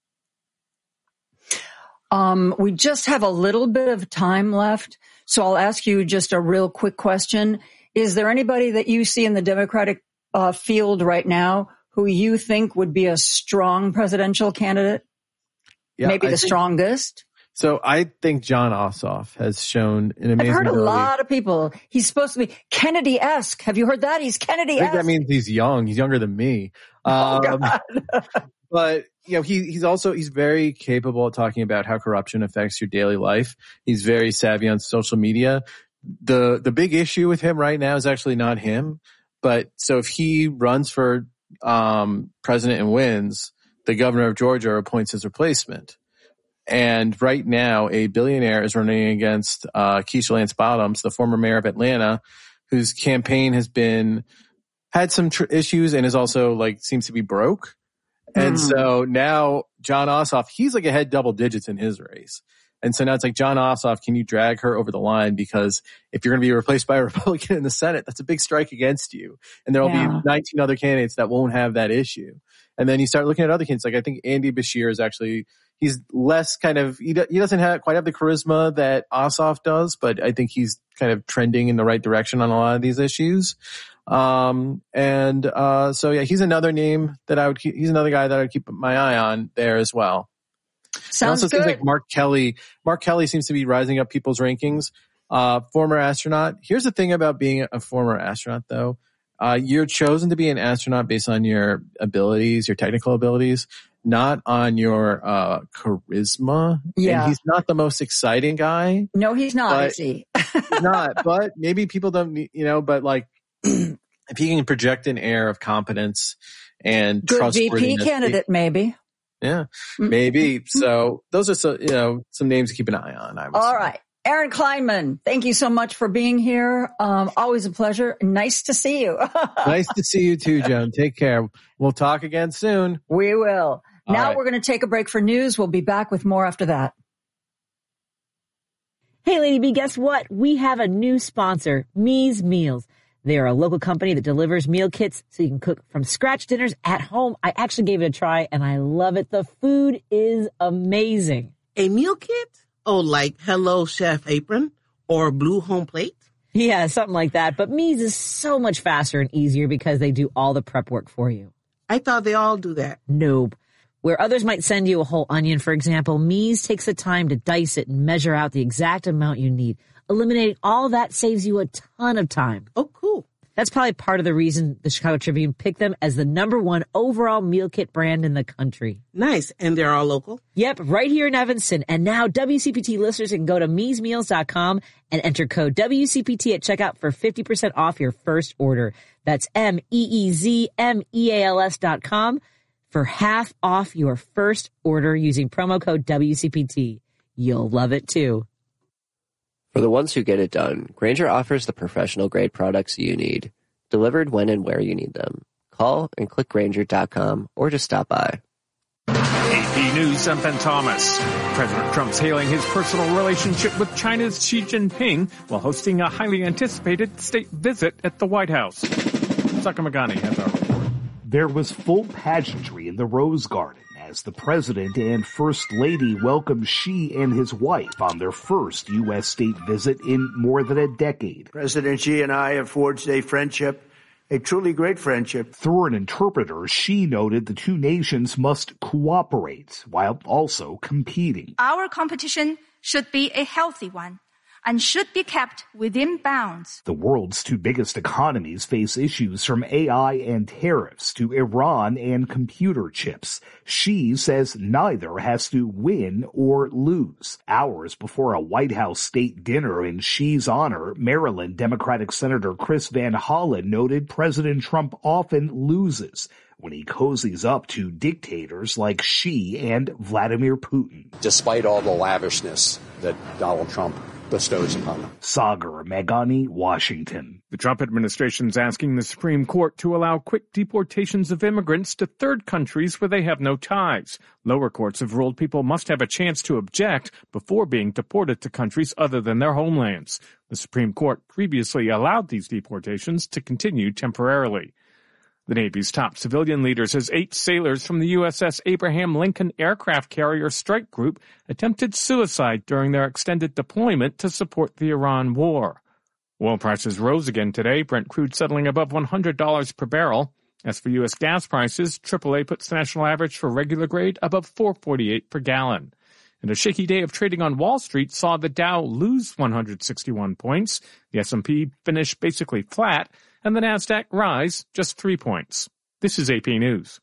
We just have a little bit of time left, so I'll ask you just a real quick question. Is there anybody that you see in the Democratic field right now who you think would be a strong presidential candidate? Yeah, maybe the strongest? So I think Jon Ossoff has shown an amazing ability. I've heard a lot of people. He's supposed to be Kennedy-esque. Have you heard that? He's Kennedy-esque. I think that means he's young. He's younger than me. God. But he's very capable of talking about how corruption affects your daily life. He's very savvy on social media. The big issue with him right now is actually not him, but so if he runs for president and wins, the governor of Georgia appoints his replacement. And right now, a billionaire is running against Keisha Lance Bottoms, the former mayor of Atlanta, whose campaign has had some issues and is also seems to be broke. And so now Jon Ossoff, he's ahead double digits in his race. And so now it's Jon Ossoff, can you drag her over the line? Because if you're going to be replaced by a Republican in the Senate, that's a big strike against you. And there will be 19 other candidates that won't have that issue. And then you start looking at other candidates. I think Andy Beshear is he's less he doesn't quite have the charisma that Ossoff does, but I think he's kind of trending in the right direction on a lot of these issues. So he's another name that he's another guy that I would keep my eye on there as well. Sounds good. Seems like Mark Kelly seems to be rising up people's rankings. Former astronaut. Here's the thing about being a former astronaut though. You're chosen to be an astronaut based on your abilities, your technical abilities, not on your charisma. Yeah. And he's not the most exciting guy. No, he's not, is he? He's not. But maybe people don't, if he can project an air of competence and good trustworthiness. VP candidate, maybe. Yeah, maybe. So those are some names to keep an eye on. All right. Aaron Kleinman, thank you so much for being here. Always a pleasure. Nice to see you. Nice to see you too, Joan. Take care. We'll talk again soon. We will. Now we're going to take a break for news. We'll be back with more after that. Hey, Lady B, guess what? We have a new sponsor, Me's Meals. They are a local company that delivers meal kits so you can cook from scratch dinners at home. I actually gave it a try, and I love it. The food is amazing. A meal kit? Oh, like Hello Chef Apron or Blue Home Plate? Yeah, something like that. But Me's is so much faster and easier because they do all the prep work for you. I thought they all do that. Nope. Where others might send you a whole onion, for example, Me's takes the time to dice it and measure out the exact amount you need. Eliminating all that saves you a ton of time. Oh, cool. That's probably part of the reason the Chicago Tribune picked them as the #1 overall meal kit brand in the country. Nice. And they're all local? Yep, right here in Evanston. And now WCPT listeners can go to meesmeals.com and enter code WCPT at checkout for 50% off your first order. That's MEEZMEALS.com for half off your first order using promo code WCPT. You'll love it too. For the ones who get it done, Grainger offers the professional-grade products you need, delivered when and where you need them. Call and click Grainger.com or just stop by. AP News, I'm Ben Thomas. President Trump's hailing his personal relationship with China's Xi Jinping while hosting a highly anticipated state visit at the White House. Saka Magani has our report. There was full pageantry in the Rose Garden as the president and first lady welcomed Xi and his wife on their first U.S. state visit in more than a decade. President Xi and I have forged a friendship, a truly great friendship. Through an interpreter, Xi noted the two nations must cooperate while also competing. Our competition should be a healthy one and should be kept within bounds. The world's two biggest economies face issues from AI and tariffs to Iran and computer chips. Xi says neither has to win or lose. Hours before a White House state dinner in Xi's honor, Maryland Democratic Senator Chris Van Hollen noted President Trump often loses when he cozies up to dictators like Xi and Vladimir Putin. Despite all the lavishness that Donald Trump bestows upon them. Sagar Meghani, Washington. The Trump administration is asking the Supreme Court to allow quick deportations of immigrants to third countries where they have no ties. Lower courts have ruled people must have a chance to object before being deported to countries other than their homelands. The Supreme Court previously allowed these deportations to continue temporarily. The Navy's top civilian leader says 8 sailors from the USS Abraham Lincoln aircraft carrier strike group attempted suicide during their extended deployment to support the Iran war. Oil prices rose again today, Brent crude settling above $100 per barrel. As for U.S. gas prices, AAA puts the national average for regular grade above $4.48 per gallon. And a shaky day of trading on Wall Street saw the Dow lose 161 points, the S&P finish basically flat, and the NASDAQ rise just 3 points. This is AP News.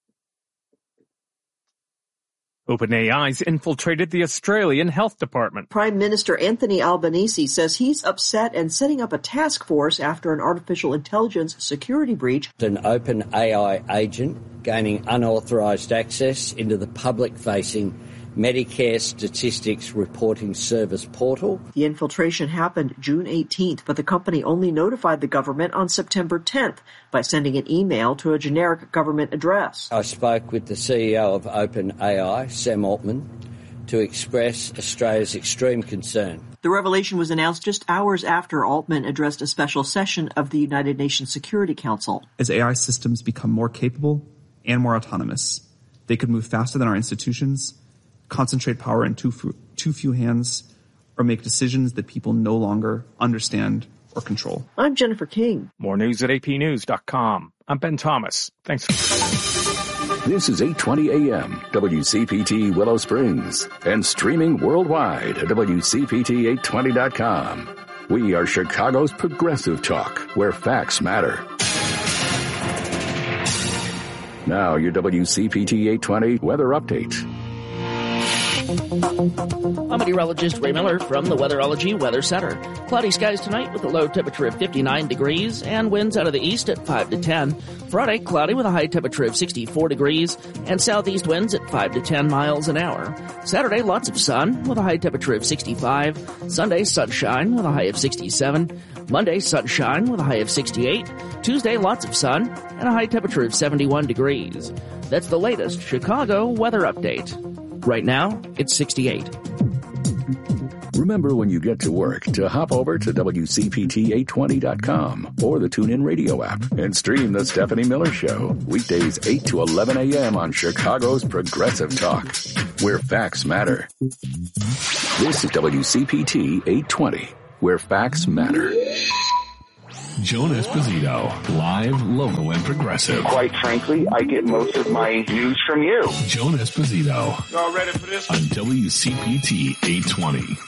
OpenAI's infiltrated the Australian Health Department. Prime Minister Anthony Albanese says he's upset and setting up a task force after an artificial intelligence security breach. An OpenAI agent gaining unauthorized access into the public-facing Medicare Statistics Reporting Service portal. The infiltration happened June 18th, but the company only notified the government on September 10th by sending an email to a generic government address. I spoke with the CEO of OpenAI, Sam Altman, to express Australia's extreme concern. The revelation was announced just hours after Altman addressed a special session of the United Nations Security Council. As AI systems become more capable and more autonomous, they could move faster than our institutions, concentrate power in too few hands, or make decisions that people no longer understand or control. I'm Jennifer King. More news at apnews.com. I'm Ben Thomas. Thanks. This is 820 AM, WCPT Willow Springs, and streaming worldwide at WCPT820.com. We are Chicago's progressive talk, where facts matter. Now, your WCPT 820 weather update. I'm meteorologist Ray Miller from the Weatherology Weather Center. Cloudy skies tonight with a low temperature of 59 degrees and winds out of the east at 5 to 10. Friday, cloudy with a high temperature of 64 degrees and southeast winds at 5 to 10 miles an hour. Saturday, lots of sun with a high temperature of 65. Sunday, sunshine with a high of 67. Monday, sunshine with a high of 68. Tuesday, lots of sun and a high temperature of 71 degrees. That's the latest Chicago weather update. Right now, it's 68. Remember when you get to work to hop over to WCPT820.com or the TuneIn Radio app and stream The Stephanie Miller Show. Weekdays 8 to 11 a.m. on Chicago's Progressive Talk, where facts matter. This is WCPT 820, where facts matter. Joan Esposito, live, local, and progressive. Quite frankly, I get most of my news from you. Joan Esposito. Y'all ready for this? On WCPT 820.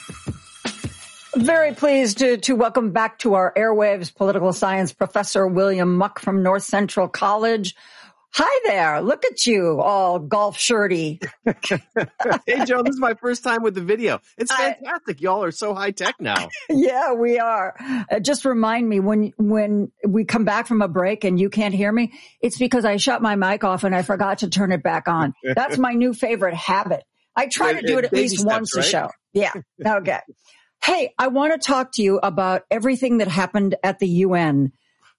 Very pleased to welcome back to our airwaves political science professor William Muck from North Central College. Hi there. Look at you, all golf shirty. Hey, Joe, this is my first time with the video. It's fantastic. Y'all are so high tech now. Yeah, we are. Just remind me when we come back from a break and you can't hear me, it's because I shut my mic off and I forgot to turn it back on. That's my new favorite habit. I try to do it at least once a show. Yeah. Okay. Hey, I want to talk to you about everything that happened at the UN.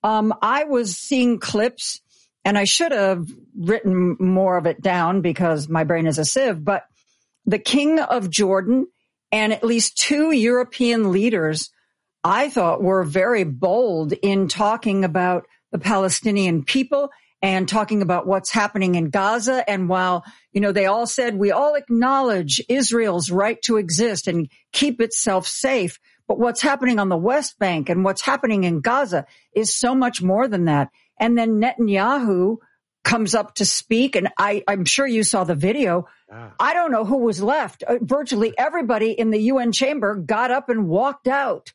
I was seeing clips. And I should have written more of it down because my brain is a sieve, but the King of Jordan and at least 2 European leaders, I thought were very bold in talking about the Palestinian people and talking about what's happening in Gaza. And while, they all said, we all acknowledge Israel's right to exist and keep itself safe. But what's happening on the West Bank and what's happening in Gaza is so much more than that. And then Netanyahu comes up to speak, and I'm sure you saw the video. I don't know who was left. Virtually everybody in the UN chamber got up and walked out.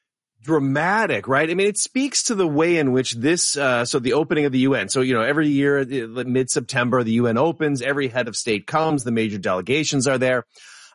Dramatic, right? I mean, it speaks to the way in which this, so the opening of the UN. So, every year, mid-September, the UN opens, every head of state comes, the major delegations are there.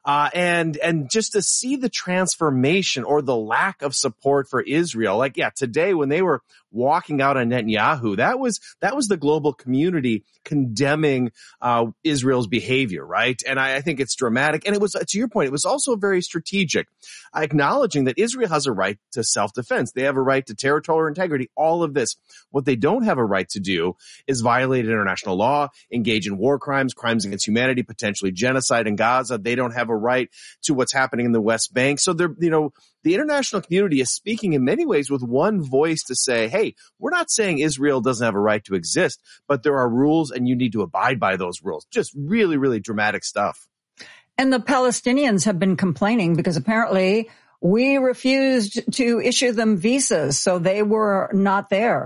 And just to see the transformation or the lack of support for Israel, today when they were walking out on Netanyahu, that was the global community condemning, Israel's behavior, right? And I think it's dramatic. And it was, to your point, it was also very strategic, acknowledging that Israel has a right to self-defense. They have a right to territorial integrity, all of this. What they don't have a right to do is violate international law, engage in war crimes, crimes against humanity, potentially genocide in Gaza. They don't have a right to what's happening in the West Bank. So they're, the international community is speaking in many ways with one voice to say, hey, we're not saying Israel doesn't have a right to exist, but there are rules and you need to abide by those rules. Just really, really dramatic stuff. And the Palestinians have been complaining because apparently we refused to issue them visas, so they were not there.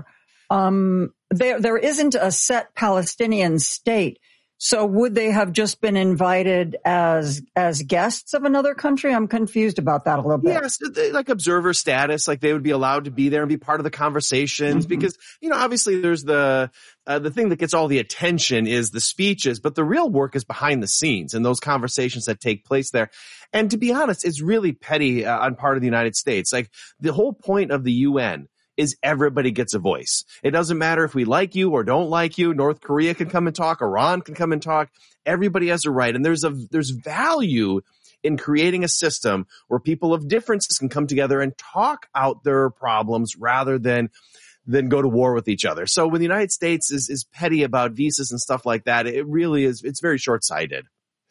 There isn't a set Palestinian state. So would they have just been invited as guests of another country? I'm confused about that a little bit. Yes, like observer status, like they would be allowed to be there and be part of the conversations because, obviously there's the thing that gets all the attention is the speeches, but the real work is behind the scenes and those conversations that take place there. And to be honest, it's really petty on part of the United States. Like the whole point of the UN is everybody gets a voice. It doesn't matter if we like you or don't like you. North Korea can come and talk. Iran can come and talk. Everybody has a right. And there's value in creating a system where people of differences can come together and talk out their problems rather than go to war with each other. So when the United States is petty about visas and stuff like that, it really is, it's very short-sighted.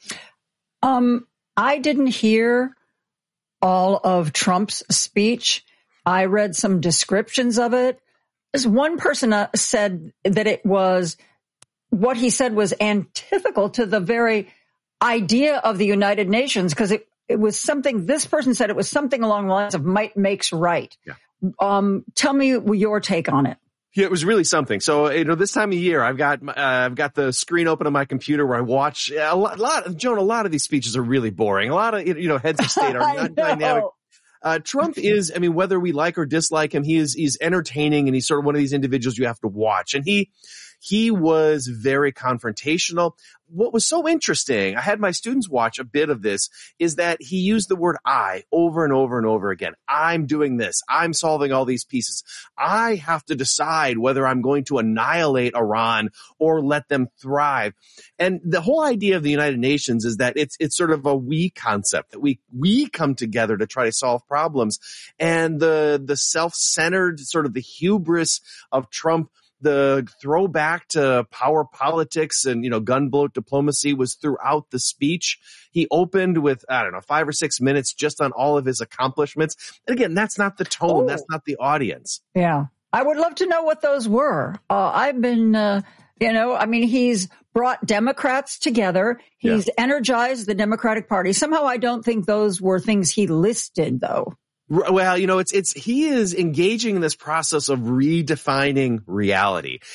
I didn't hear all of Trump's speech. I read some descriptions of it. As one person said that what he said was antithetical to the very idea of the United Nations because it was something, this person said it was something along the lines of might makes right. Yeah. Tell me your take on it. Yeah, it was really something. So, this time of year, I've got the screen open on my computer where I watch a lot of these speeches are really boring. A lot of, heads of state are not dynamic. Trump is, whether we like or dislike him, he's entertaining and he's sort of one of these individuals you have to watch. And he was very confrontational. What was so interesting, I had my students watch a bit of this, is that he used the word I over and over and over again. I'm doing this. I'm solving all these pieces. I have to decide whether I'm going to annihilate Iran or let them thrive. And the whole idea of the United Nations is that it's sort of a we concept, that we come together to try to solve problems. And the self-centered sort of the hubris of Trump the throwback to power politics and, gunboat diplomacy was throughout the speech. He opened with, 5 or 6 minutes just on all of his accomplishments. And again, that's not the tone. That's not the audience. Yeah. I would love to know what those were. I've been, he's brought Democrats together. He's energized the Democratic Party. Somehow I don't think those were things he listed, though. Well, he is engaging in this process of redefining reality.